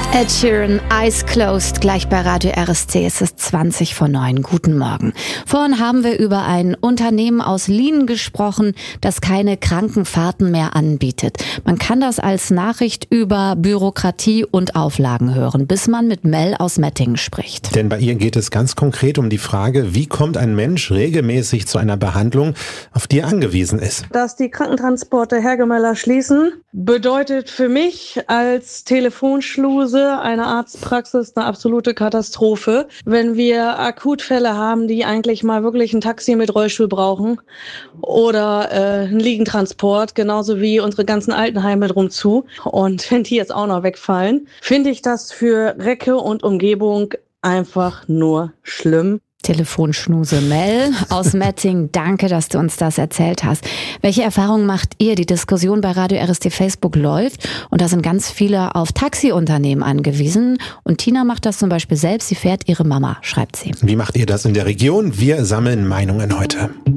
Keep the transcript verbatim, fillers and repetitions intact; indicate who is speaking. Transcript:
Speaker 1: Ed Sheeran, Eyes Closed, gleich bei Radio R S C. Es ist zwanzig vor neun. Guten Morgen. Vorhin haben wir über ein Unternehmen aus Lienen gesprochen, das keine Krankenfahrten mehr anbietet. Man kann das als Nachricht über Bürokratie und Auflagen hören, bis man mit Mel aus Mettingen spricht.
Speaker 2: Denn bei ihr geht es ganz konkret um die Frage, wie kommt ein Mensch regelmäßig zu einer Behandlung, auf die er angewiesen ist.
Speaker 3: Dass die Krankentransporte Hergemeller schließen, bedeutet für mich als Telefonschluse eine Arztpraxis eine absolute Katastrophe. Wenn wir Akutfälle haben, die eigentlich mal wirklich ein Taxi mit Rollstuhl brauchen oder äh, einen Liegentransport, genauso wie unsere ganzen Altenheime drum zu. Und wenn die jetzt auch noch wegfallen, finde ich das für Recke und Umgebung einfach nur schlimm.
Speaker 1: Telefonschnuse Mel aus Mettingen, danke, dass du uns das erzählt hast. Welche Erfahrungen macht ihr? Die Diskussion bei Radio R S C Facebook läuft und da sind ganz viele auf Taxiunternehmen angewiesen. Und Tina macht das zum Beispiel selbst, sie fährt ihre Mama, schreibt sie.
Speaker 2: Wie macht ihr das in der Region? Wir sammeln Meinungen heute.